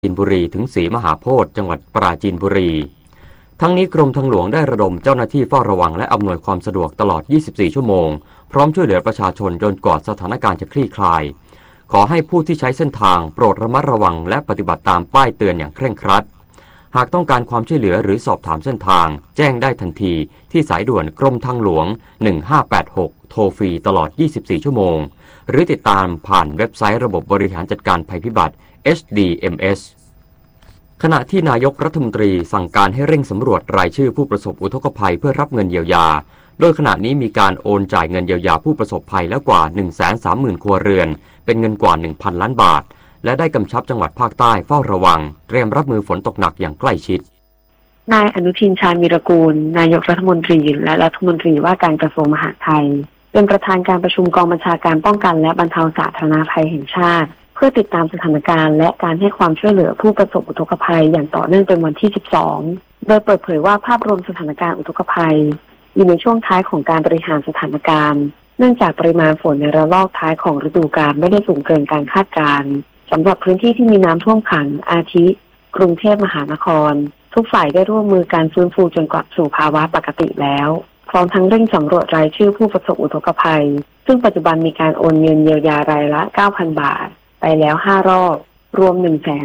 จีนบุรีถึงศรีมหาโพธิ์จังหวัดปราจีนบุรีทั้งนี้กรมทางหลวงได้ระดมเจ้าหน้าที่เฝ้าระวังและอำนวยความสะดวกตลอด 24 ชั่วโมงพร้อมช่วยเหลือประชาชนจนกว่าสถานการณ์จะคลี่คลายขอให้ผู้ที่ใช้เส้นทางโปรดระมัดระวังและปฏิบัติตามป้ายเตือนอย่างเคร่งครัดหากต้องการความช่วยเหลือหรือสอบถามเส้นทางแจ้งได้ทันทีที่สายด่วนกรมทางหลวง1586โทรฟรีตลอด 24 ชั่วโมงหรือติดตามผ่านเว็บไซต์ระบบบริหารจัดการภัยพิบัติ HDMS ขณะที่นายกรัฐมนตรีสั่งการให้เร่งสำรวจรายชื่อผู้ประสบอุทกภัยเพื่อรับเงินเยียวยาโดยขณะนี้มีการโอนจ่ายเงินเยียวยาผู้ประสบภัยแล้วกว่า 130,000 ครัวเรือนเป็นเงินกว่า 1,000 ล้านบาทและได้กำชับจังหวัดภาคใต้เฝ้าระวังเตรียมรับมือฝนตกหนักอย่างใกล้ชิดนายอนุทินชาญวีรกูลนายกรัฐมนตรีและรัฐมนตรีว่าการกระทรวงมหาดไทยเป็นประธานการประชุมกองบัญชาการป้องกันและบรรเทาสาธารณภัยแห่งชาติเพื่อติดตามสถานการณ์และการให้ความช่วยเหลือผู้ประสบอุทกภัยอย่างต่อเนื่องเป็นวันที่ 12 โดยเปิดเผยว่าภาพรวมสถานการณ์อุทกภัยอยู่ในช่วงท้ายของการบริหารสถานการณ์เนื่องจากปริมาณฝนในระลอกท้ายของฤดูกาลไม่ได้สูงเกินการคาดการณ์สำหรับพื้นที่ที่มีน้ำท่วมขังอาทิกรุงเทพมหานครทุกฝ่ายได้ร่วมมือการฟื้นฟูจนกลับสู่ภาวะปกติแล้วพร้อมทั้งเร่งสำรวจรายชื่อผู้ประสบอุทกภัยซึ่งปัจจุบันมีการโอนเงินเยียวยารายละ 9,000 บาทไปแล้ว5รอบรวม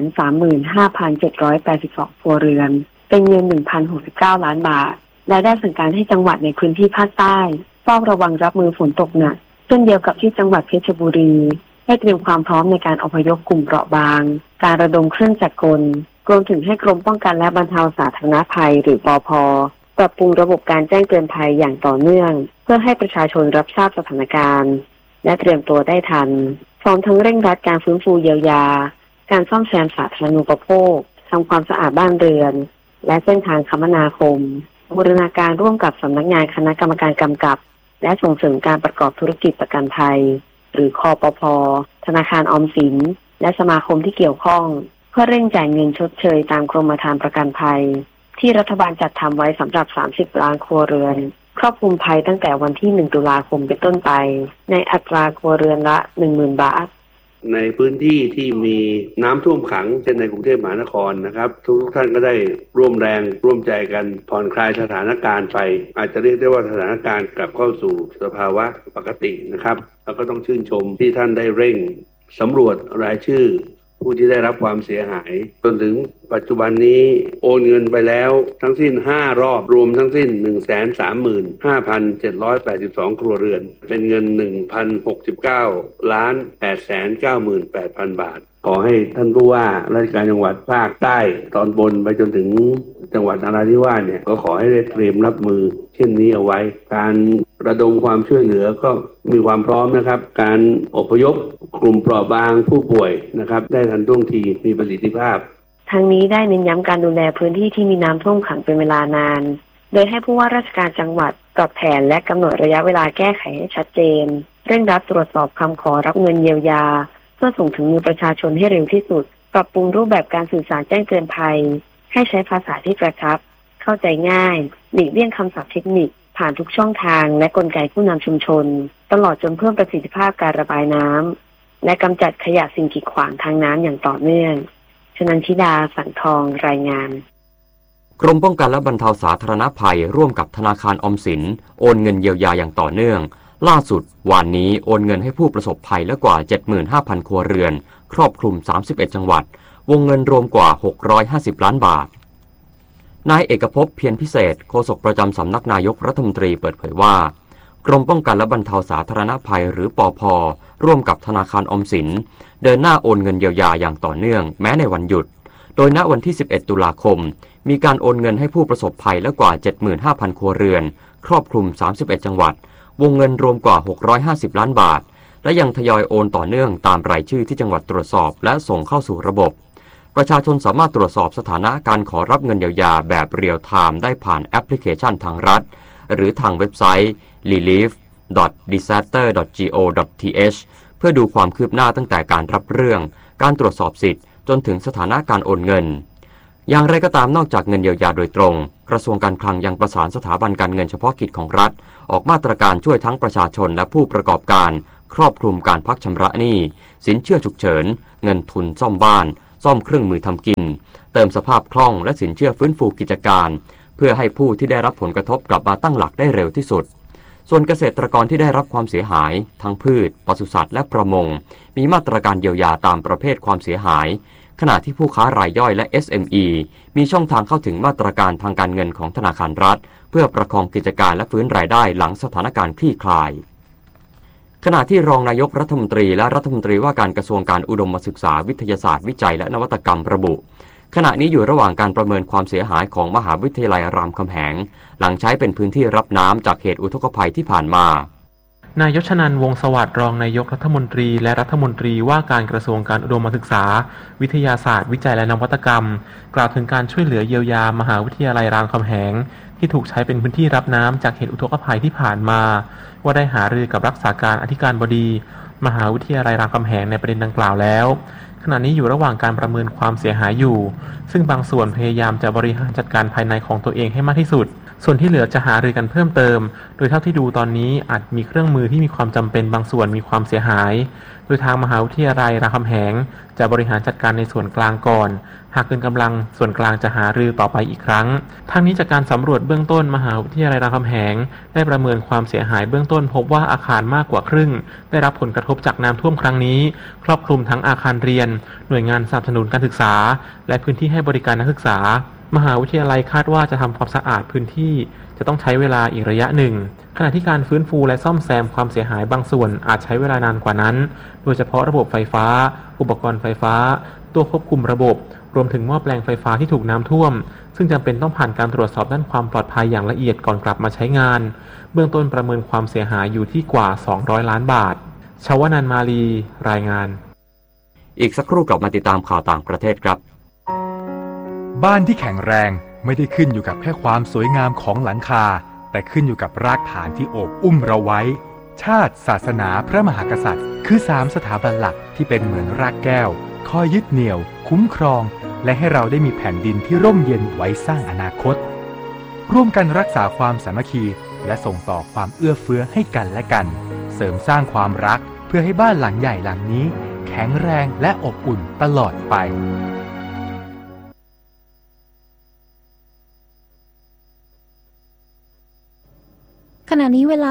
135,782 ครัวเรือนเป็นเงิน 1,069 ล้านบาทและได้สั่งการให้จังหวัดในพื้นที่ภาคใต้เฝ้าระวังรับมือฝนตกหนักเช่นเดียวกับที่จังหวัดเพชรบุรีให้เตรียมความพร้อมในการอพยพกลุ่มเปราะบางการระดมเครื่องจักรกลรวมถึงให้กรมป้องกันและบรรเทาสาธารณภัยหรือปภ.ปรับปรุงระบบการแจ้งเตือนภัยอย่างต่อเนื่องเพื่อให้ประชาชนรับทราบสถานการณ์และเตรียมตัวได้ทันพร้อมทั้งเร่งรัดการฟื้นฟูเยียวยาการซ่อมแซมสาธารณูปโภคทำความสะอาดบ้านเรือนและเส้นทางคมนาคมบูรณาการร่วมกับสำนักงานคณะกรรมการกำกับและส่งเสริมการประกอบธุรกิจประกันภัยหรือคปภ.ธนาคารออมสินและสมาคมที่เกี่ยวข้องเพื่อเร่งจ่ายเงินชดเชยตามกรมธรรม์ประกันภัยที่รัฐบาลจัดทำไว้สำหรับ30 ล้านครัวเรือนครอบคลุมภัยตั้งแต่วันที่1 ตุลาคมเป็นต้นไปในอัตราครัวเรือนละ 10,000 บาทในพื้นที่ที่มีน้ำท่วมขังเช่นในกรุงเทพมหานครนะครับทุกท่านก็ได้ร่วมแรงร่วมใจกันผ่อนคลายสถานการณ์ไปอาจจะเรียกได้ว่าสถานการณ์กลับเข้าสู่สภาวะปกตินะครับแล้วก็ต้องชื่นชมที่ท่านได้เร่งสำรวจรายชื่อผู้ที่ได้รับความเสียหายจนถึงปัจจุบันนี้โอนเงินไปแล้วทั้งสิ้น5รอบรวมทั้งสิ้น 135,782 ครัวเรือนเป็นเงิน 1,069,898,000 บาทขอให้ท่านผู้ว่าราชการจังหวัดภาคใต้ตอนบนไปจนถึงจังหวัดนราธิวาสเนี่ยก็ขอให้ได้เตรียมรับมือเช่นนี้เอาไว้การระดมความช่วยเหลือก็มีความพร้อมนะครับการอพยพกลุ่มเปราะบางผู้ป่วยนะครับได้ทันท่วงทีมีประสิทธิภาพทั้งนี้ได้เน้นย้ำการดูแลพื้นที่ที่มีน้ำท่วมขังเป็นเวลานานโดยให้ผู้ว่าราชการจังหวัดปรับแผนและกำหนดระยะเวลาแก้ไขให้ชัดเจนเร่งรัดตรวจสอบคำขอรับเงินเยียวยาเพื่อส่งถึงมือประชาชนให้เร็วที่สุดปรับปรุงรูปแบบการสื่อสารแจ้งเตือนภัยให้ใช้ภาษาที่กระชับเข้าใจง่ายหลีกเลี่ยงคำศัพท์เทคนิคผ่านทุกช่องทางและกลไกผู้นำชุมชนตลอดจนเพิ่มประสิทธิภาพการระบายน้ำและกำจัดขยะสิ่งกีดขวางทางน้ำอย่างต่อเนื่องชนันทิดาสังทองรายงานกรมป้องกันและบรรเทาสาธารณภัยร่วมกับธนาคารออมสินโอนเงินเยียวยาอย่างต่อเนื่องล่าสุดวันนี้โอนเงินให้ผู้ประสบภัยและกว่า 75,000 ครัวเรือนครอบคลุม31จังหวัดวงเงินรวมกว่า650ล้านบาทนายเอกภพเพียรพิเศษโฆษกประจำสำนักนายกรัฐมนตรีเปิดเผยว่ากรมป้องกันและบรรเทาสาธารณภัยหรือปภ.ร่วมกับธนาคารออมสินเดินหน้าโอนเงินเยียวยาอย่างต่อเนื่องแม้ในวันหยุดโดยณวันที่11 ตุลาคมมีการโอนเงินให้ผู้ประสบภัยและกว่า 75,000 ครัวเรือนครอบคลุม31จังหวัดวงเงินรวมกว่า650ล้านบาทและยังทยอยโอนต่อเนื่องตามรายชื่อที่จังหวัดตรวจสอบและส่งเข้าสู่ระบบประชาชนสามารถตรวจสอบสถานะการขอรับเงินเยียวยาแบบเรียลไทม์ได้ผ่านแอปพลิเคชันทางรัฐหรือทางเว็บไซต์ relief.disaster.go.th เพื่อดูความคืบหน้าตั้งแต่การรับเรื่องการตรวจสอบสิทธิ์จนถึงสถานะการโอนเงินอย่างไรก็ตามนอกจากเงินเยียวยาโดยตรงกระทรวงการคลังยังประสานสถาบันการเงินเฉพาะกิจของรัฐออกมาตรการช่วยทั้งประชาชนและผู้ประกอบการครอบคลุมการพักชำระหนี้สินเชื่อฉุกเฉินเงินทุนซ่อมบ้านซ่อมเครื่องมือทำกินเติมสภาพคล่องและสินเชื่อฟื้นฟูกิจการเพื่อให้ผู้ที่ได้รับผลกระทบกลับมาตั้งหลักได้เร็วที่สุดส่วนเกษตรกรที่ได้รับความเสียหายทั้งพืชปศุสัตว์และประมงมีมาตรการเยียวยาตามประเภทความเสียหายขณะที่ผู้ค้ารายย่อยและ SME มีช่องทางเข้าถึงมาตรการทางการเงินของธนาคารรัฐเพื่อประคองกิจการและฟื้นรายได้หลังสถานการณ์คลี่คลายขณะที่รองนายกรัฐมนตรีและรัฐมนตรีว่าการกระทรวงการอุดมศึกษาวิทยาศาสตร์วิจัยและนวัตกรรมระบุขณะนี้อยู่ระหว่างการประเมินความเสียหายของมหาวิทยาลัยรามคำแหงหลังใช้เป็นพื้นที่รับน้ำจากเหตุอุทกภัยที่ผ่านมานายชนันท์ วงศ์สวัสดิ์รองนายกรัฐมนตรีและรัฐมนตรีว่าการกระทรวงการอุดมศึกษาวิทยาศาสตร์วิจัยและนวัตกรรมกล่าวถึงการช่วยเหลือเยียวยามหาวิทยาลัยรามคำแหงที่ถูกใช้เป็นพื้นที่รับน้ำจากเหตุอุทกภัยที่ผ่านมาว่าได้หารือกับรักษาการอธิการบดีมหาวิทยาลัยรามคำแหงในประเด็นดังกล่าวแล้วขณะนี้อยู่ระหว่างการประเมินความเสียหายอยู่ซึ่งบางส่วนพยายามจะบริหารจัดการภายในของตัวเองให้มากที่สุดส่วนที่เหลือจะหารือกันเพิ่มเติมโดยเท่าที่ดูตอนนี้อาจมีเครื่องมือที่มีความจำเป็นบางส่วนมีความเสียหายโดยทางมหาวิทยาลัยรามคำแหงจะบริหารจัดการในส่วนกลางก่อนหากเกินกำลังส่วนกลางจะหารือต่อไปอีกครั้งทั้งนี้จากการสำรวจเบื้องต้นมหาวิทยาลัยรามคำแหงได้ประเมินความเสียหายเบื้องต้นพบว่าอาคารมากกว่าครึ่งได้รับผลกระทบจากน้ำท่วมครั้งนี้ครอบคลุมทั้งอาคารเรียนหน่วยงานสนับสนุนการศึกษาและพื้นที่ให้บริการนักศึกษามหาวิทยาลัยคาดว่าจะทำความสะอาดพื้นที่จะต้องใช้เวลาอีกระยะหนึ่งขณะที่การฟื้นฟูและซ่อมแซมความเสียหายบางส่วนอาจใช้เวลานานกว่านั้นโดยเฉพาะระบบไฟฟ้าอุปกรณ์ไฟฟ้าตัวควบคุมระบบรวมถึงหม้อแปลงไฟฟ้าที่ถูกน้ำท่วมซึ่งจำเป็นต้องผ่านการตรวจสอบด้านความปลอดภัยอย่างละเอียดก่อนกลับมาใช้งานเบื้องต้นประเมินความเสียหายอยู่ที่กว่า200ล้านบาทชวนันท์ มาลีรายงานอีกสักครู่กลับมาติดตามข่าวต่างประเทศครับบ้านที่แข็งแรงไม่ได้ขึ้นอยู่กับแค่ความสวยงามของหลังคาแต่ขึ้นอยู่กับรากฐานที่โอบอุ้มเราไว้ชาติศาสนาพระมหากษัตริย์คือ3สถาบันหลักที่เป็นเหมือนรากแก้วคอยยึดเหนี่ยวคุ้มครองและให้เราได้มีแผ่นดินที่ร่มเย็นไว้สร้างอนาคตร่วมกันรักษาความสามัคคีและส่งต่อความเอื้อเฟื้อให้กันและกันเสริมสร้างความรักเพื่อให้บ้านหลังใหญ่หลังนี้แข็งแรงและอบอุ่นตลอดไปขณะนี้เวลา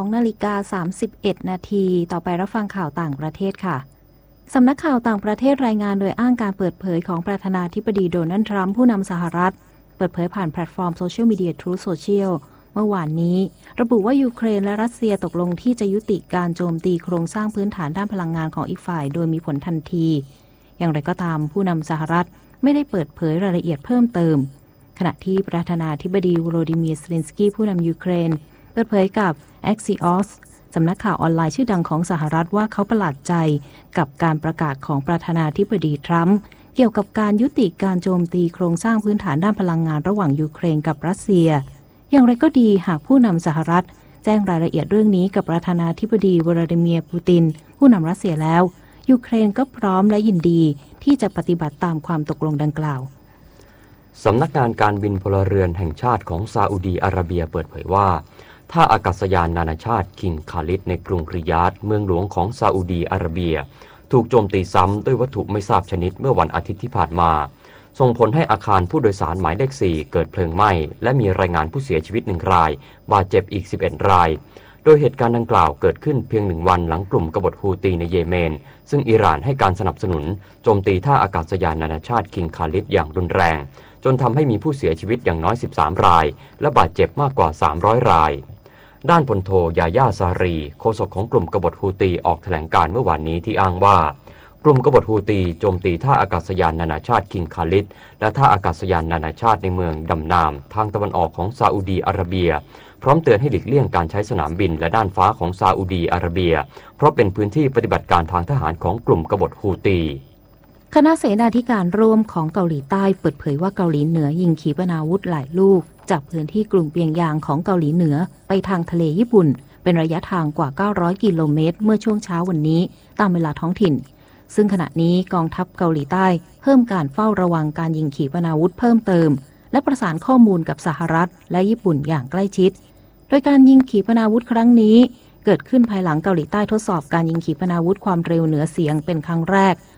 12:31 นาทีต่อไปรับฟังข่าวต่างประเทศค่ะสำนักข่าวต่างประเทศรายงานโดยอ้างการเปิดเผยของประธานาธิบดีโดนัลด์ทรัมป์ผู้นำสหรัฐเปิดเผยผ่านแพลตฟอร์มโซเชียลมีเดีย Truth Social เมื่อวานนี้ระบุว่ายูเครนและรัสเซียตกลงที่จะยุติการโจมตีโครงสร้างพื้นฐานด้านพลังงานของอีกฝ่ายโดยมีผลทันทีอย่างไรก็ตามผู้นำสหรัฐไม่ได้เปิดเผยรายละเอียดเพิ่มเติมขณะที่ประธานาธิบดีโวโลดิเมียร์ เซเลนสกี้ผู้นำยูเครนเปิดเผยกับ Axios สำนักข่าวออนไลน์ชื่อดังของสหรัฐว่าเขาประหลาดใจกับการประกาศของประธานาธิบดีทรัมป์เกี่ยวกับการยุติการโจมตีโครงสร้างพื้นฐานด้านพลังงานระหว่างยูเครนกับรัสเซียอย่างไรก็ดีหากผู้นำสหรัฐแจ้งรายละเอียดเรื่องนี้กับประธานาธิบดีวลาดิเมียร์ปูตินผู้นำรัสเซียแล้วยูเครนก็พร้อมและยินดีที่จะปฏิบัติตามความตกลงดังกล่าวสำนักงานการบินพลเรือนแห่งชาติของซาอุดีอาระเบียเปิดเผยว่าท่าอากาศยานนานาชาติคิงคาลิดในกรุงริยาดเมืองหลวงของซาอุดีอาระเบียถูกโจมตีซ้ำด้วยวัตถุไม่ทราบชนิดเมื่อวันอาทิตย์ที่ผ่านมาส่งผลให้อาคารผู้โดยสารหมายเลข 4เกิดเพลิงไหม้และมีรายงานผู้เสียชีวิต1รายบาดเจ็บอีก11รายโดยเหตุการณ์ดังกล่าวเกิดขึ้นเพียง1วันหลังกลุ่มกบฏฮูตีในเยเมนซึ่งอิหร่านให้การสนับสนุนโจมตีท่าอากาศยานนานาชาติคิงคาลิดอย่างรุนแรงจนทำให้มีผู้เสียชีวิตอย่างน้อย13รายและบาดเจ็บมากกว่า300รายด้านพลโทยาย่าซารีโฆษกของกลุ่มกบฏฮูตีออกแถลงการเมื่อวานนี้ที่อ้างว่ากลุ่มกบฏฮูตีโจมตีท่าอากาศยานนานาชาติคิงคาลิดและท่าอากาศยานนานาชาติในเมืองดำนามทางตะวันออกของซาอุดีอาระเบียพร้อมเตือนให้หลีกเลี่ยงการใช้สนามบินและด้านฟ้าของซาอุดีอาระเบียเพราะเป็นพื้นที่ปฏิบัติการทางทหารของกลุ่มกบฏฮูตีคณะเสนาธิการร่วมของเกาหลีใต้เปิดเผยว่าเกาหลีเหนือยิงขีปนาวุธหลายลูกจากพื้นที่กรุงเปียงยางของเกาหลีเหนือไปทางทะเลญี่ปุ่นเป็นระยะทางกว่า900กิโลเมตรเมื่อช่วงเช้าวันนี้ตามเวลาท้องถิ่นซึ่งขณะนี้กองทัพเกาหลีใต้เพิ่มการเฝ้าระวังการยิงขีปนาวุธเพิ่มเติมและประสานข้อมูลกับสหรัฐและญี่ปุ่นอย่างใกล้ชิดโดยการยิงขีปนาวุธครั้งนี้เกิดขึ้นภายหลังเกาหลีใต้ทดสอบการยิงขีปนาวุธความเร็วเหนือเสียงเป็นครั้งแรก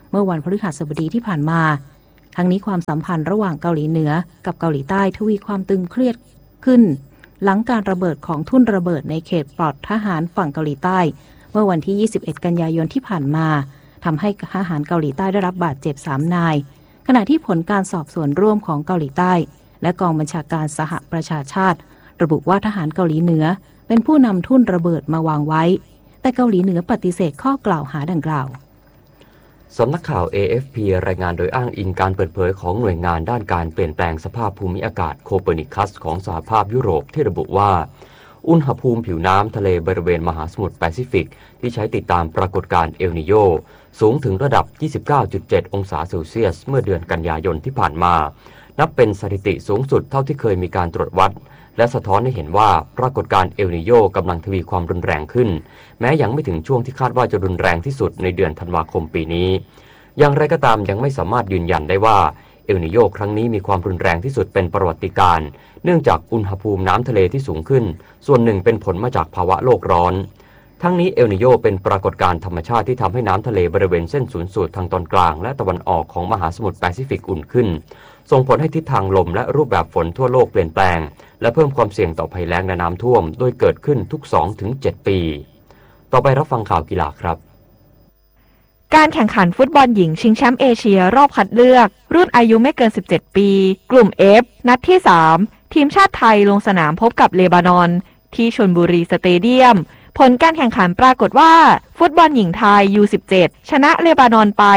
เมื่อวันพฤหัสบดีที่ผ่านมาทั้งนี้ความสัมพันธ์ระหว่างเกาหลีเหนือกับเกาหลีใต้ทวีความตึงเครียดขึ้นหลังการระเบิดของทุ่นระเบิดในเขตปลอดทหารฝั่งเกาหลีใต้เมื่อวันที่21กันยายนที่ผ่านมาทำให้ทหารเกาหลีใต้ได้รับบาดเจ็บ3 นายขณะที่ผลการสอบสวนร่วมของเกาหลีใต้และกองบัญชาการสหประชาชาติระบุว่าทหารเกาหลีเหนือเป็นผู้นำทุ่นระเบิดมาวางไว้แต่เกาหลีเหนือปฏิเสธข้อกล่าวหาดังกล่าวสำนักข่าว AFP รายงานโดยอ้างอิงการเปิดเผยของหน่วยงานด้านการเปลี่ยนแปลงสภาพภูมิอากาศโคเปอร์นิคัสของสหภาพยุโรปที่ระบุว่าอุณหภูมิผิวน้ำทะเลบริเวณมหาสมุทรแปซิฟิกที่ใช้ติดตามปรากฏการณ์เอลนิโยสูงถึงระดับ 29.7 องศาเซลเซียสเมื่อเดือนกันยายนที่ผ่านมานับเป็นสถิติสูงสุดเท่าที่เคยมีการตรวจวัดและสะท้อนให้เห็นว่าปรากฏการณ์เอลนิโยกำลังทวีความรุนแรงขึ้นแม้ยังไม่ถึงช่วงที่คาดว่าจะรุนแรงที่สุดในเดือนธันวาคมปีนี้อย่างไรก็ตามยังไม่สามารถยืนยันได้ว่าเอลนิโยครั้งนี้มีความรุนแรงที่สุดเป็นประวัติการณ์เนื่องจากอุณหภูมิน้ำทะเลที่สูงขึ้นส่วนหนึ่งเป็นผลมาจากภาวะโลกร้อนทั้งนี้เอลนิโยเป็นปรากฏการณ์ธรรมชาติที่ทำให้น้ำทะเลบริเวณเส้นศูนย์สูตรทางตอนกลางและตะวันออกของมหาสมุทรแปซิฟิกอุ่นขึ้นส่งผลให้ทิศทางลมและรูปแบบฝนทั่วโลกเปลี่ยนแปลงและเพิ่มความเสี่ยงต่อภัยแล้งและน้ำท่วมโดยเกิดขึ้นทุก 2-7 ปีต่อไปรับฟังข่าวกีฬาครับการแข่งขันฟุตบอลหญิงชิงแชมป์เอเชียรอบคัดเลือกรุ่นอายุไม่เกิน17 ปีกลุ่ม F นัดที่ 3 ทีมชาติไทยลงสนามพบกับเลบานอนที่ชลบุรีสเตเดียมผลการแข่งขันปรากฏว่าฟุตบอลหญิงไทย U17 ชนะเลบานอนไป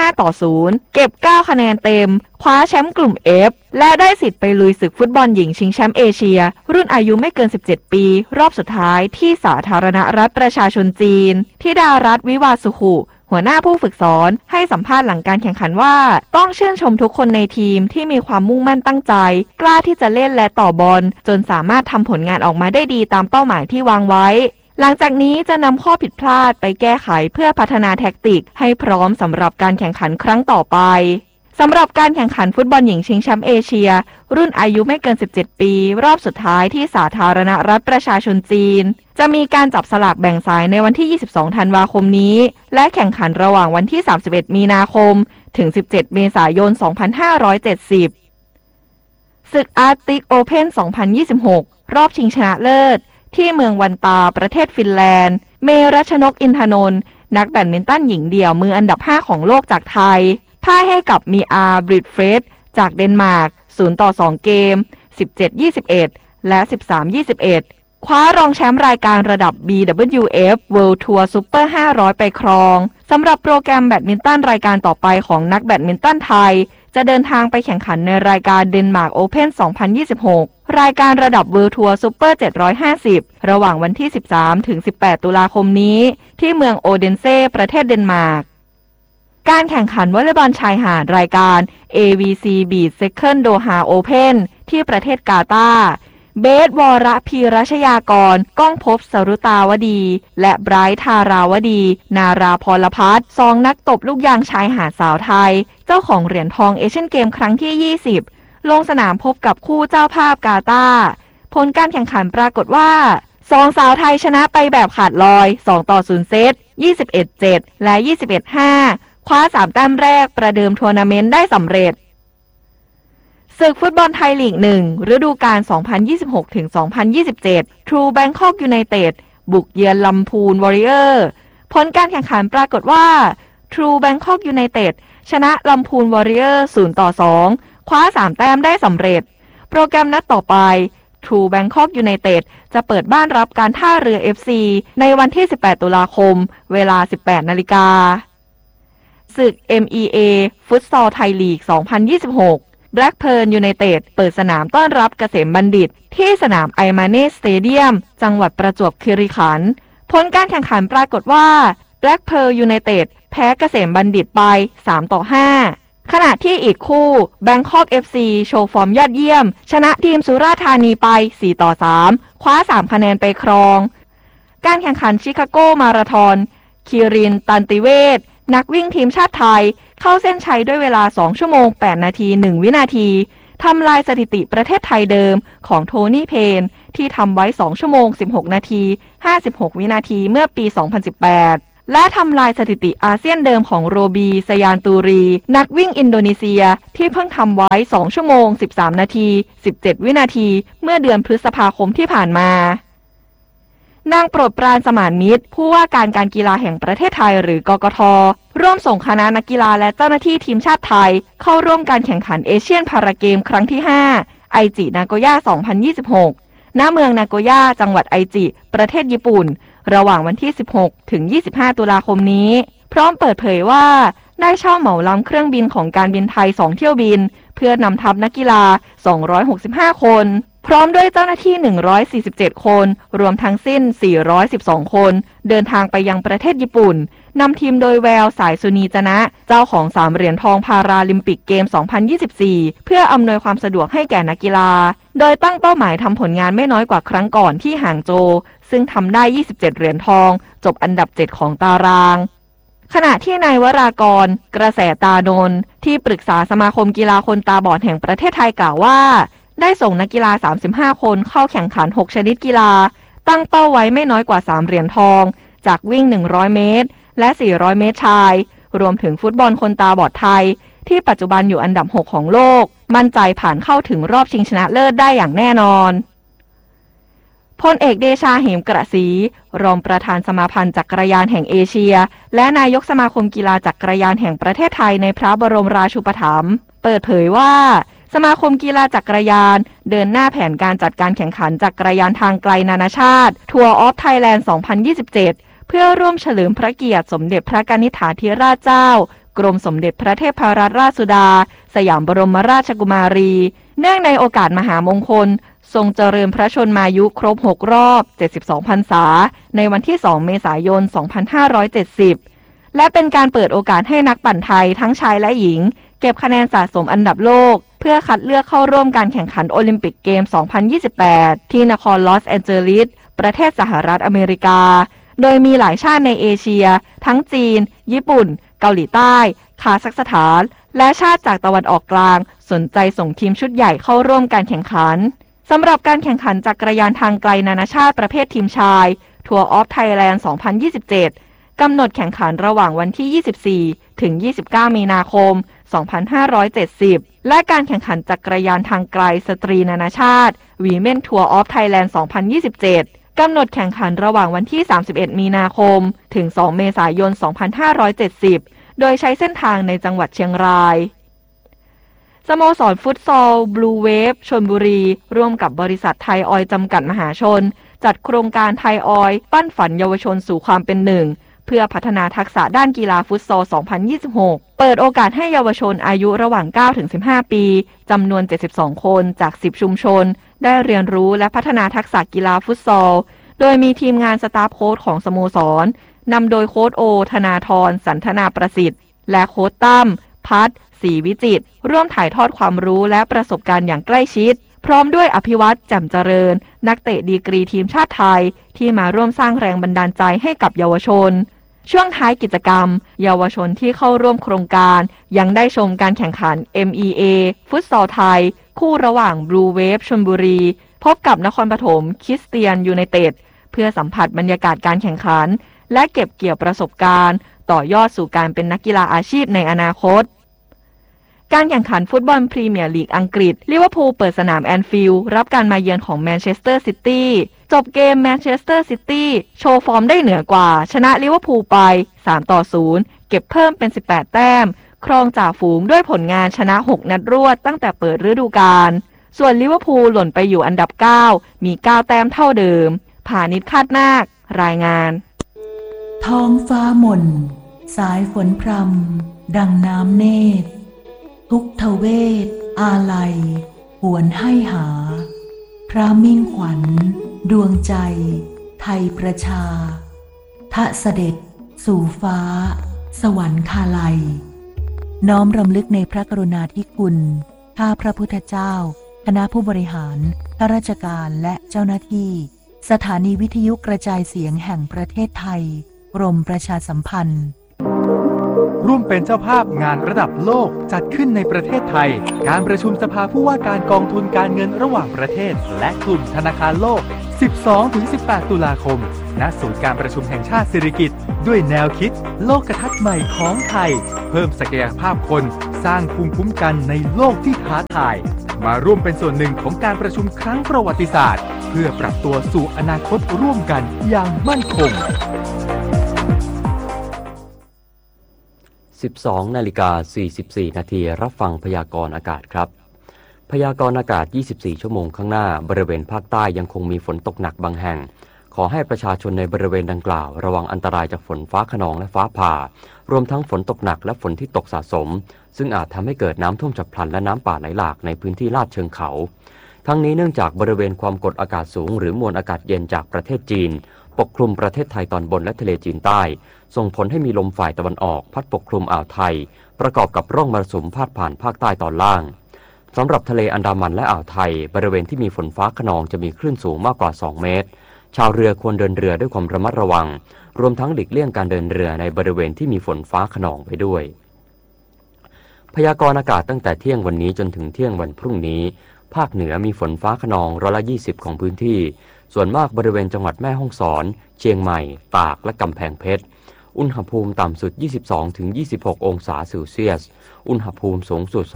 5-0 เก็บ 9 คะแนนเต็มคว้าแชมป์กลุ่ม F และได้สิทธิ์ไปลุยศึกฟุตบอลหญิงชิงแชมป์เอเชียรุ่นอายุไม่เกิน17 ปีรอบสุดท้ายที่สาธารณรัฐประชาชนจีนธิดารัตน์วิวาสุขุหัวหน้าผู้ฝึกสอนให้สัมภาษณ์หลังการแข่งขันว่าต้องชื่นชมทุกคนในทีมที่มีความมุ่งมั่นตั้งใจกล้าที่จะเล่นและต่อบอลจนสามารถทำผลงานออกมาได้ดีตามเป้าหมายที่วางไว้หลังจากนี้จะนำข้อผิดพลาดไปแก้ไขเพื่อพัฒนาแท็กติกให้พร้อมสำหรับการแข่งขันครั้งต่อไปสำหรับการแข่งขันฟุตบอลหญิงชิงแชมป์เอเชียรุ่นอายุไม่เกิน17 ปีรอบสุดท้ายที่สาธารณรัฐประชาชนจีนจะมีการจับสลากแบ่งสายในวันที่22ธันวาคมนี้และแข่งขันระหว่างวันที่31มีนาคมถึง17เมษายน2570ศึกอาร์ติกโอเพ่น2026รอบชิงชนะเลิศที่เมืองวันตาประเทศฟินแลนด์เมรัชนกอินทนนท์นักแบดมินตันหญิงเดี่ยวมืออันดับ5ของโลกจากไทยพ่ายให้กับมีอาร์บริดเฟรดจากเดนมาร์ก0-2 เกม 17-21 และ 13-21 คว้ารองแชมป์รายการระดับ BWF World Tour Super 500 ไปครองสำหรับโปรแกรมแบดมินตันรายการต่อไปของนักแบดมินตันไทยจะเดินทางไปแข่งขันในรายการเดนมาร์กโอเพ่น2026รายการระดับ World Tour Super 750ระหว่างวันที่ 13-18 ตุลาคมนี้ที่เมืองโอเดนเซ่ประเทศเดนมาร์กการแข่งขันวอลเลย์บอลชายหาดรายการ AVC Beach Second Doha Open ที่ประเทศกาตาร์เบสวรพีรัชยากรก้องภพสรุตาวดีและไบรท์ธาราวดีนาราพรพัฒน์2นักตบลูกยางชายหาดสาวไทยเจ้าของเหรียญทองเอเชียนเกมครั้งที่20ลงสนามพบกับคู่เจ้าภาพกาตาร์ผลการแข่งขันปรากฏว่า2สาวไทยชนะไปแบบขาดลอย2-0 เซต 21-7 และ 21-5 คว้า3แต้มแรกประเดิมทัวร์นาเมนต์ได้สำเร็จศึกฟุตบอลไทยลีก 1 ฤดูกาล 2026-2027 True Bangkok United บุกเยือนลำพูนวอริเออร์ผลการแข่งขันปรากฏว่า True Bangkok United ชนะลำพูนวอริเออร์ 0-2 คว้า3แต้มได้สำเร็จโปรแกรมนัดต่อไป True Bangkok United จะเปิดบ้านรับการท่าเรือ FC ในวันที่ 18 ตุลาคมเวลา 18 นาฬิกาศึก MEA ฟุตซอลไทยลีก 2026 Blackburn United เปิดสนามต้อนรับเกษมบัณฑิตที่สนามไอมาเน่สเตเดียมจังหวัดประจวบคีรีขันธ์ผลการแข่งขันปรากฏว่า Blackburn United แพ้เกษมบัณฑิตไป 3-5 ขณะที่อีกคู่ Bangkok FC โชว์ฟอร์มยอดเยี่ยมชนะทีมสุราษฎร์ธานีไป 4-3 คว้า3คะแนนไปครองการแข่งขันชิคาโกมาราธอนคีรินตันติเวชนักวิ่งทีมชาติไทยเข้าเส้นชัยด้วยเวลา2ชั่วโมง8นาที1วินาทีทำลายสถิติประเทศไทยเดิมของโทนี่เพนที่ทำไว้2ชั่วโมง16นาที56วินาทีเมื่อปี 2018 และทำลายสถิติอาเซียนเดิมของโรบีสยานตูรีนักวิ่งอินโดนีเซียที่เพิ่งทำไว้2ชั่วโมง13นาที17วินาทีเมื่อเดือนพฤษภาคมที่ผ่านมานางโปรดปรานสมานมิตรผู้ว่าการการกีฬาแห่งประเทศไทยหรือกกท.ร่วมส่งคณะนักกีฬาและเจ้าหน้าที่ทีมชาติไทยเข้าร่วมการแข่งขันเอเชียนพาราเกมครั้งที่5ไอจินาโกย่า2026ณเมืองนาโกย่าจังหวัดไอจิประเทศญี่ปุ่นระหว่างวันที่16ถึง25ตุลาคมนี้พร้อมเปิดเผยว่าได้เช่าเหมาลำเครื่องบินของการบินไทย2เที่ยวบินเพื่อนำทัพนักกีฬา265คนพร้อมด้วยเจ้าหน้าที่147คนรวมทั้งสิ้น412คนเดินทางไปยังประเทศญี่ปุ่นนำทีมโดยแววสายสุนีจนะเจ้าของ3เหรียญทองพาราลิมปิกเกม2024เพื่ออำนวยความสะดวกให้แก่นักกีฬาโดยตั้งเป้าหมายทำผลงานไม่น้อยกว่าครั้งก่อนที่ห่างโจวซึ่งทำได้27เหรียญทองจบอันดับ7ของตารางขณะที่นายวรากรกระแสตานนท์ที่ปรึกษาสมาคมกีฬาคนตาบอดแห่งประเทศไทยกล่าวว่าได้ส่งนักกีฬา35คนเข้าแข่งขัน6ชนิดกีฬาตั้งเป้าไว้ไม่น้อยกว่า3เหรียญทองจากวิ่ง100เมตรและ400เมตรชายรวมถึงฟุตบอลคนตาบอดไทยที่ปัจจุบันอยู่อันดับ6ของโลกมั่นใจผ่านเข้าถึงรอบชิงชนะเลิศได้อย่างแน่นอนพลเอกเดชาเหมกระศรีรองประธานสมาพันธ์จักรยานแห่งเอเชียและนายกสมาคมกีฬาจักรยานแห่งประเทศไทยในพระบรมราชูปถัมภ์เปิดเผยว่าสมาคมกีฬาจักรยานเดินหน้าแผนการจัดการแข่งขันจักรยานทางไกลนานาชาติทัวร์ออฟไทยแลนด์2027เพื่อร่วมเฉลิมพระเกียรติสมเด็จพระกนิษฐาธิราชเจ้ากรมสมเด็จพระเทพรัตนราชสุดาสยามบรมราชกุมารีเนื่องในโอกาสมหามงคลทรงเจริญพระชนมายุครบ6รอบ72พรรษาในวันที่2เมษายน2570และเป็นการเปิดโอกาสให้นักปั่นไทยทั้งชายและหญิงเก็บคะแนนสะสมอันดับโลกเพื่อคัดเลือกเข้าร่วมการแข่งขันโอลิมปิกเกม2028ที่นครลอสแอนเจลิสประเทศสหรัฐอเมริกาโดยมีหลายชาติในเอเชียทั้งจีนญี่ปุ่นเกาหลีใต้คาซัคสถานและชาติจากตะวันออกกลางสนใจส่งทีมชุดใหญ่เข้าร่วมการแข่งขันสำหรับการแข่งขันจักรยานทางไกลนานาชาติประเภททีมชายทัวร์ออฟไทยแลนด์2027กำหนดแข่งขันระหว่างวันที่24ถึง29มีนาคม2570และการแข่งขันจักรยานทางไกลสตรีนานาชาติ Women Tour of Thailand 2027กำหนดแข่งขันระหว่างวันที่31มีนาคมถึง2เมษายน2570โดยใช้เส้นทางในจังหวัดเชียงรายสโมสรฟุตซอลบลูเวฟชลบุรีร่วมกับบริษัทไทยออยล์จำกัดมหาชนจัดโครงการไทยออยล์ปั้นฝันเยาวชนสู่ความเป็นหนึ่งเพื่อพัฒนาทักษะด้านกีฬาฟุตซอล2026เปิดโอกาสให้เยาวชนอายุระหว่าง 9-15 ปีจำนวน72คนจาก10ชุมชนได้เรียนรู้และพัฒนาทักษะกีฬาฟุตซอลโดยมีทีมงานสตาฟโค้ชของสโมสรนำโดยโค้ชโอธนาธรสันทนาประสิทธิ์และโค้ชตั้มพัฒน์ศรีวิจิตรร่วมถ่ายทอดความรู้และประสบการณ์อย่างใกล้ชิดพร้อมด้วยอภิวัตรแจ่มเจริญนักเตะดีกรีทีมชาติไทยที่มาร่วมสร้างแรงบันดาลใจให้กับเยาวชนช่วงท้ายกิจกรรมเยาวชนที่เข้าร่วมโครงการยังได้ชมการแข่งขัน MEA ฟุตซอลไทยคู่ระหว่างบลูเวฟชลบุรีพบกับนครปฐมคริสเตียนยูไนเต็ดเพื่อสัมผัสบรรยากาศการแข่งขันและเก็บเกี่ยวประสบการณ์ต่อยอดสู่การเป็นนักกีฬาอาชีพในอนาคตการแข่งขันฟุตบอลพรีเมียร์ลีกอังกฤษลิเวอร์พูลเปิดสนามแอนฟิลด์รับการมาเยือนของแมนเชสเตอร์ซิตี้จบเกมแมนเชสเตอร์ซิตี้โชว์ฟอร์มได้เหนือกว่าชนะลิเวอร์พูลไป3-0เก็บเพิ่มเป็น18แต้มครองจ่าฝูงด้วยผลงานชนะ6นัดรวดตั้งแต่เปิดฤดูกาลส่วนลิเวอร์พูลหล่นไปอยู่อันดับ9มี9แต้มเท่าเดิมผานิช คาดนาครายงานท้องฟ้าหม่นสายฝนพรำดังน้ำเนตรทุกทเวทอาลัยหวนให้หาพระมิ่งขวัญดวงใจไทยประชาทะเสด็จสู่ฟ้าสวรรคาลัยน้อมรำลึกในพระกรุณาธิคุณข้าพระพุทธเจ้าคณะผู้บริหารข้าราชการและเจ้าหน้าที่สถานีวิทยุกระจายเสียงแห่งประเทศไทยกรมประชาสัมพันธ์ร่วมเป็นเจ้าภาพงานระดับโลกจัดขึ้นในประเทศไทยการประชุมสภาผู้ว่าการกองทุนการเงินระหว่างประเทศและกลุ่มธนาคารโลก 12-18 ตุลาคม ณ ศูนย์การประชุมแห่งชาติสิริกิติ์ด้วยแนวคิดโลกทัศน์ใหม่ของไทยเพิ่มศักยภาพคนสร้างภูมิคุ้มกันในโลกที่ท้าทายมาร่วมเป็นส่วนหนึ่งของการประชุมครั้งประวัติศาสตร์เพื่อปรับตัวสู่อนาคตร่วมกันอย่างมั่นคง 12:44 นาทีรับฟังพยากรณ์อากาศครับพยากรณ์อากาศ24ชั่วโมงข้างหน้าบริเวณภาคใต้ยังคงมีฝนตกหนักบางแห่งขอให้ประชาชนในบริเวณดังกล่าวระวังอันตรายจากฝนฟ้าคะนองและฟ้าผ่ารวมทั้งฝนตกหนักและฝนที่ตกสะสมซึ่งอาจทำให้เกิดน้ำท่วมฉับพลันและน้ำป่าไหลหลากในพื้นที่ลาดเชิงเขาทั้งนี้เนื่องจากบริเวณความกดอากาศสูงหรือมวลอากาศเย็นจากประเทศจีนปกคลุมประเทศไทยตอนบนและทะเลจีนใต้ส่งผลให้มีลมฝ่ายตะวันออกพัดปกคลุมอ่าวไทยประกอบกับร่องมรสุมพาดผ่านภาคใต้ตอนล่างสำหรับทะเลอันดามันและอ่าวไทยบริเวณที่มีฝนฟ้าคะนองจะมีคลื่นสูงมากกว่า2 เมตรชาวเรือควรเดินเรือด้วยความระมัดระวังรวมทั้งหลีกเลี่ยงการเดินเรือในบริเวณที่มีฝนฟ้าคะนองไปด้วยพยากรณ์อากาศตั้งแต่เที่ยงวันนี้จนถึงเที่ยงวันพรุ่งนี้ภาคเหนือมีฝนฟ้าคะนอง20%ของพื้นที่ส่วนมากบริเวณจังหวัดแม่ฮ่องสอนเชียงใหม่ตากและกำแพงเพชรอุณหภูมิต่ำสุด 22-26 องศาเซลเซียสอุณหภูมิสูงสุด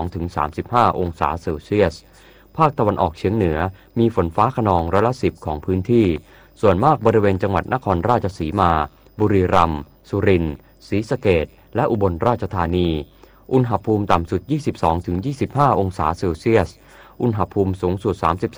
32-35 องศาเซลเซียสภาคตะวันออกเฉียงเหนือมีฝนฟ้าคะนอง10%ของพื้นที่ส่วนมากบริเวณจังหวัดนครราชสีมาบุรีรัมย์สุรินทร์ศรีสะเกษและอุบลราชธานีอุณหภูมิต่ำสุด 22-25 องศาเซลเซียสอุณหภูมิสูงสุด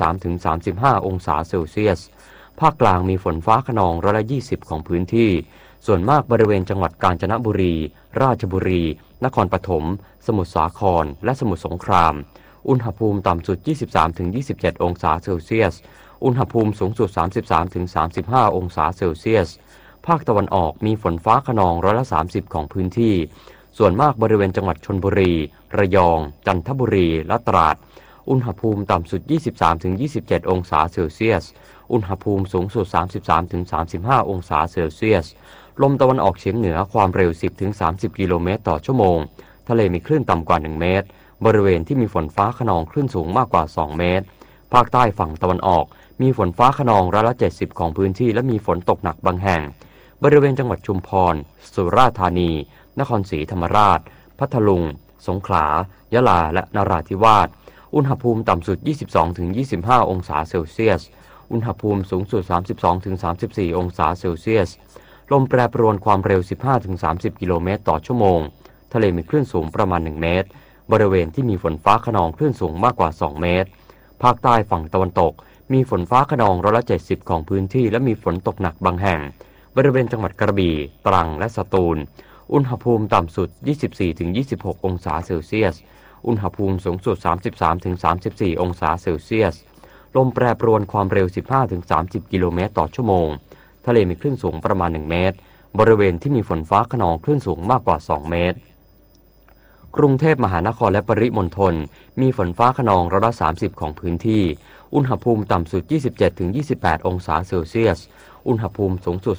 33-35 องศาเซลเซียสภาคกลางมีฝนฟ้าคะนอง20%ของพื้นที่ส่วนมากบริเวณจังหวัดกาญจนบุรีราชบุรีนครปฐมสมุทรสาครและสมุทรสงครามอุณหภูมิต่ำสุด 23-27 องศาเซลเซียสอุณหภูมิสูงสุด 33-35 องศาเซลเซียสภาคตะวันออกมีฝนฟ้าคะนอง30%ของพื้นที่ส่วนมากบริเวณจังหวัดชลบุรีระยองจันทบุรีและตราดอุณหภูมิต่ำสุด 23-27 องศาเซลเซียสอุณหภูมิสูงสุด 33-35 องศาเซลเซียสลมตะวันออกเฉียงเหนือความเร็ว 10-30 กิโลเมตรต่อชั่วโมงทะเลมีคลื่นต่ำกว่า1 เมตรบริเวณที่มีฝนฟ้าคะนองคลื่นสูงมากกว่า2 เมตรภาคใต้ฝั่งตะวันออกมีฝนฟ้าคะนอง70%ของพื้นที่และมีฝนตกหนักบางแห่งบริเวณจังหวัดชุมพรสุราษฎร์ธานีนครศรีธรรมราชพัทลุงสงขลายะลาและนราธิวาสอุณหภูมิต่ำสุด 22-25 องศาเซลเซียสอุณหภูมิสูงสุด 32-34 องศาเซลเซียสลมแปรปรวนความเร็ว 15-30 กิโลเมตรต่อชั่วโมงทะเลมีคลื่นสูงประมาณ1 เมตรบริเวณที่มีฝนฟ้าคะนองคลื่นสูงมากกว่า2 เมตรภาคใต้ฝั่งตะวันตกมีฝนฟ้าคะนอง70%ของพื้นที่และมีฝนตกหนักบางแห่งบริเวณจังหวัดกระบี่ตรังและสตูลอุณหภูมิต่ำสุด 24-26 องศาเซลเซียสอุณหภูมิสูงสุด 33-34 องศาเซลเซียสลมแปรปรวนความเร็ว 15-30 กิโลเมตรต่อชั่วโมงทะเลมีคลื่นสูงประมาณ1 เมตรบริเวณที่มีฝนฟ้าคะนองคลื่นสูงมากกว่า2 เมตรกรุงเทพมหานครและปริมณฑลมีฝนฟ้าคะนอง30%ของพื้นที่อุณหภูมิต่ำสุด 27-28 องศาเซลเซียสอุณหภูมิสูงสุด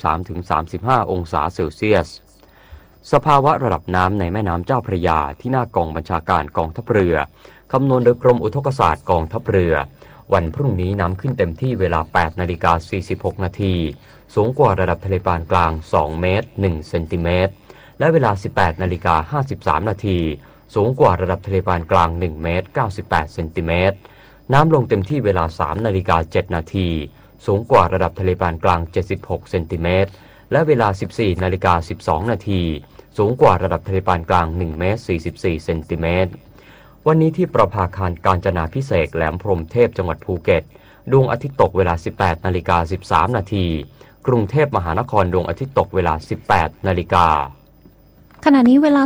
33-35 องศาเซลเซียสสภาวะระดับน้ำในแม่น้ำเจ้าพระยาที่หน้ากองบัญชาการกองทัพเรือคำนวณโดยกรมอุทกศาสตร์กองทัพเรือวันพรุ่งนี้น้ำขึ้นเต็มที่เวลา 8:46 นาทีสูงกว่าระดับทะเลปานกลาง2 เมตร 1 เซนติเมตรและเวลา 18:53 นาทีสูงกว่าระดับทะเลปานกลาง1 เมตร 98 เซนติเมตรน้ำลงเต็มที่เวลา 3:07 นาทีสูงกว่าระดับทะเลปานกลาง76 เซนติเมตรและเวลา 14:12 นาทีสูงกว่าระดับทะเลปานกลาง1 เมตร 44 เซนติเมตรวันนี้ที่ประภาคารกาญจนาภิเษกแหลมพรหมเทพจังหวัดภูเก็ตดวงอาทิตย์ตกเวลา 18:13 นาทีกรุงเทพมหานครดวงอาทิตย์ตกเวลา 18 นาฬิกาขณะนี้เวลา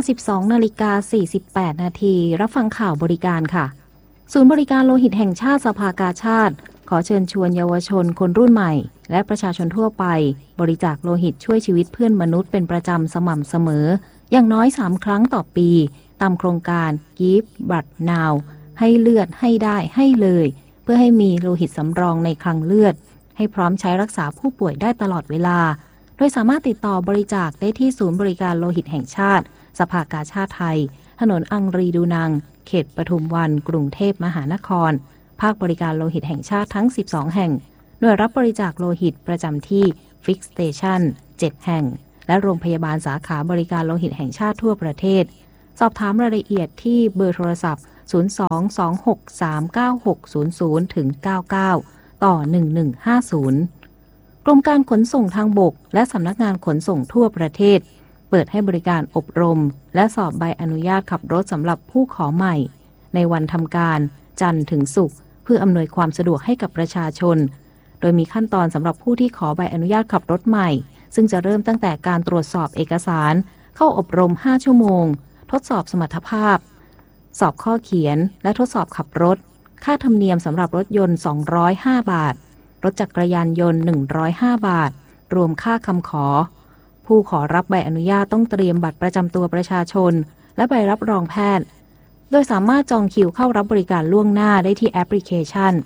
12:48 นาทีรับฟังข่าวบริการค่ะศูนย์บริการโลหิตแห่งชาติสภากาชาดขอเชิญชวนเยาวชนคนรุ่นใหม่และประชาชนทั่วไปบริจาคโลหิตช่วยชีวิตเพื่อนมนุษย์เป็นประจำสม่ำเสมออย่างน้อย3 ครั้งต่อปีตามโครงการ Give Blood Now ให้เลือดให้ได้ให้เลยเพื่อให้มีโลหิตสำรองในคลังเลือดให้พร้อมใช้รักษาผู้ป่วยได้ตลอดเวลาโดยสามารถติดต่อบริจาคได้ที่ศูนย์บริการโลหิตแห่งชาติสภากาชาดไทยถนนอังรีดูนังเขตปทุมวันกรุงเทพมหานครภาคบริการโลหิตแห่งชาติทั้ง12 แห่งหน่วยรับบริจาคโลหิตประจำที่ Fix Station 7 แห่งและโรงพยาบาลสาขาบริการโลหิตแห่งชาติทั่วประเทศสอบถามรายละเอียดที่เบอร์โทรศัพท์ 022639600ถึง99ต่อ1150กรมการขนส่งทางบกและสำนักงานขนส่งทั่วประเทศเปิดให้บริการอบรมและสอบใบอนุญาตขับรถสำหรับผู้ขอใหม่ในวันทำการจันทร์ถึงศุกร์เพื่ออำนวยความสะดวกให้กับประชาชนโดยมีขั้นตอนสำหรับผู้ที่ขอใบอนุญาตขับรถใหม่ซึ่งจะเริ่มตั้งแต่การตรวจสอบเอกสารเข้าอบรม5ชั่วโมงทดสอบสมรรถภาพสอบข้อเขียนและทดสอบขับรถค่าธรรมเนียมสำหรับรถยนต์205 บาทรถจักรยานยนต์105 บาทรวมค่าคำขอผู้ขอรับใบอนุญาตต้องเตรียมบัตรประจำตัวประชาชนและใบรับรองแพทย์โดยสามารถจองคิวเข้ารับบริการล่วงหน้าได้ที่แอปพลิเคชัน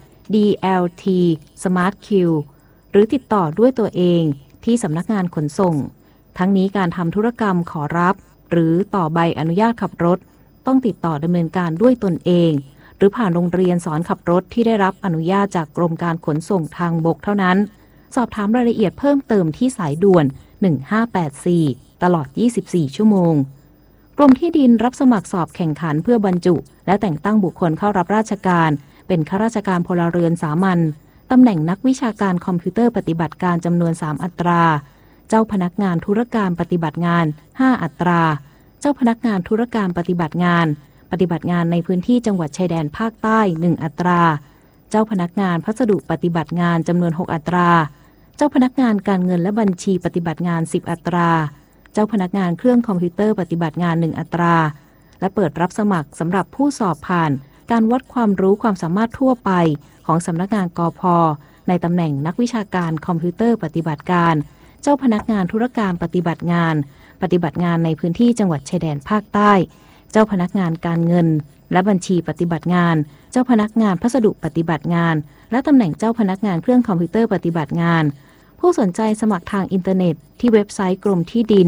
DLT Smart Queue หรือติดต่อด้วยตัวเองที่สำนักงานขนส่งทั้งนี้การทำธุรกรรมขอรับหรือต่อใบอนุญาตขับรถต้องติดต่อดำเนินการด้วยตนเองหรือผ่านโรงเรียนสอนขับรถที่ได้รับอนุญาตจากกรมการขนส่งทางบกเท่านั้นสอบถามรายละเอียดเพิ่มเติมที่สายด่วน1584ตลอด24ชั่วโมงกรมที่ดินรับสมัครสอบแข่งขันเพื่อบรรจุและแต่งตั้งบุคคลเข้ารับราชการเป็นข้าราชการพลเรือนสามัญตำแหน่งนักวิชาการคอมพิวเตอร์ปฏิบัติการจำนวน3อัตราเจ้าพนักงานธุรการปฏิบัติงาน5อัตราเจ้าพนักงานธุรการปฏิบัติงานในพื้นที่จังหวัดชายแดนภาคใต้1อัตราเจ้าพนักงานพัสดุปฏิบัติงานจำนวน6อัตราเจ้าพนักงานการเงินและบัญชีปฏิบัติงาน10อัตราเจ้าพนักงานเครื่องคอมพิวเตอร์ปฏิบัติงาน1อัตราและเปิดรับสมัครสำหรับผู้สอบผ่านการวัดความรู้ความสามารถทั่วไปของสำนักงานกพ.ในตำแหน่งนักวิชาการคอมพิวเตอร์ปฏิบัติการเจ้าพนักงานธุรการปฏิบัติงานในพื้นที่จังหวัดชายแดนภาคใต้เจ้าพนักงานการเงินและบัญชีปฏิบัติงานเจ้าพนักงานพัสดุปฏิบัติงานและตำแหน่งเจ้าพนักงานเครื่องคอมพิวเตอร์ปฏิบัติงานผู้สนใจสมัครทางอินเทอร์เน็ตที่เว็บไซต์กรมที่ดิน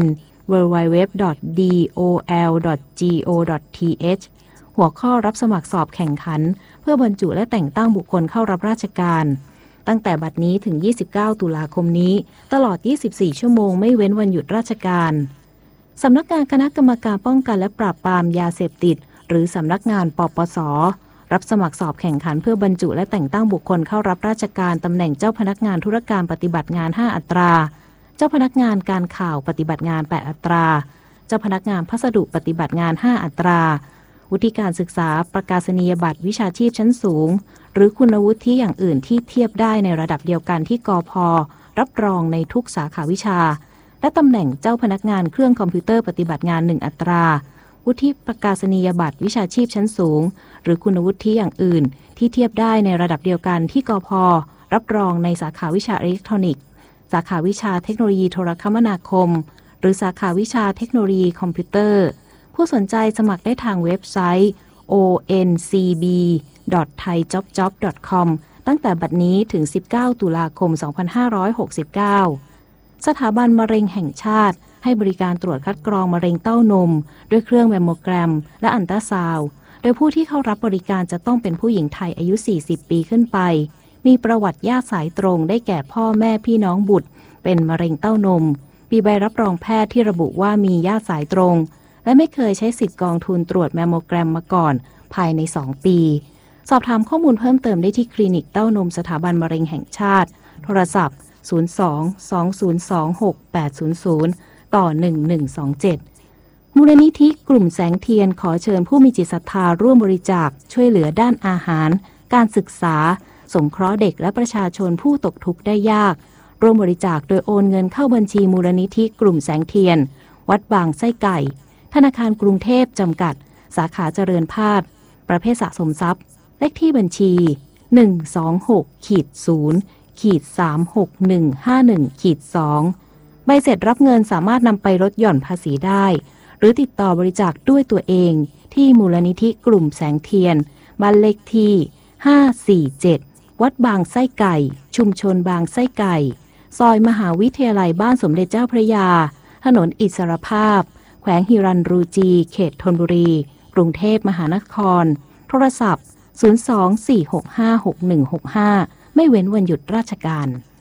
www.dol.go.th หัวข้อรับสมัครสอบแข่งขันเพื่อบรรจุและแต่งตั้งบุคคลเข้ารับราชการตั้งแต่บัดนี้ถึง29ตุลาคมนี้ตลอด24ชั่วโมงไม่เว้นวันหยุดราชการสำนักงานคณะกรรมการป้องกันและปราบปรามยาเสพติดหรือสำนักงานปปส.รับสมัครสอบแข่งขันเพื่อบรรจุและแต่งตั้งบุคคลเข้ารับราชการตำแหน่งเจ้าพนักงานธุรการปฏิบัติงาน5อัตราเจ้าพนักงานการข่าวปฏิบัติงาน8อัตราเจ้าพนักงานพัสดุปฏิบัติงาน5อัตราวุฒิการศึกษาประกาศนียบัตรวิชาชีพชั้นสูงหรือคุณวุฒิอย่างอื่นที่เทียบได้ในระดับเดียวกันที่กพ.รับรองในทุกสาขาวิชาและตำแหน่งเจ้าพนักงานเครื่องคอมพิวเตอร์ปฏิบัติงาน1อัตราวุฒิประกาศนียบัตรวิชาชีพชั้นสูงหรือคุณวุฒิอย่างอื่นที่เทียบได้ในระดับเดียวกันที่กพ.รับรองในสาขาวิชาอิเล็กทรอนิกส์สาขาวิชาเทคโนโลยีโทรคมนาคมหรือสาขาวิชาเทคโนโลยีคอมพิวเตอร์ผู้สนใจสมัครได้ทางเว็บไซต์ oncb.thaijobjob.com ตั้งแต่บัดนี้ถึง19ตุลาคม2569สถาบันมะเร็งแห่งชาติให้บริการตรวจคัดกรองมะเร็งเต้านมด้วยเครื่องแมมโมแกรมและอัลตราซาวด์โดยผู้ที่เข้ารับบริการจะต้องเป็นผู้หญิงไทยอายุ40ปีขึ้นไปมีประวัติญาติสายตรงได้แก่พ่อแม่พี่น้องบุตรเป็นมะเร็งเต้านมมีใบรับรองแพทย์ที่ระบุว่ามีญาติสายตรงและไม่เคยใช้สิทธิ์กองทุนตรวจแมมโมแกรมมาก่อนภายใน2ปีสอบถามข้อมูลเพิ่มเติมได้ที่คลินิกเต้านมสถาบันมะเร็งแห่งชาติโทรศัพท์02-2026-800ต่อ1127มูลนิธิกลุ่มแสงเทียนขอเชิญผู้มีจิตศรัทธาร่วมบริจาคช่วยเหลือด้านอาหารการศึกษาสงเคราะห์เด็กและประชาชนผู้ตกทุกข์ได้ยากร่วมบริจาคโดยโอนเงินเข้าบัญชีมูลนิธิกลุ่มแสงเทียนวัดบางไส้ไก่ธนาคารกรุงเทพจำกัดสาขาเจริญพาดประเภทสะสมทรัพย์เลขที่บัญชี 126-0-36151-2 ใบเสร็จรับเงินสามารถนำไปลดหย่อนภาษีได้หรือติดต่อบริจาคด้วยตัวเองที่มูลนิธิกลุ่มแสงเทียนบ้านเลขที่547วัดบางไส้ไก่ชุมชนบางไส้ไก่ซอยมหาวิทยาลัยบ้านสมเด็จเจ้าพระยาถนนอิสรภาพแขวงหิรันรูจีเขตธนบุรีกรุงเทพมหานครโทรศัพท์ 024656165 ไม่เว้นวันหยุดราชการ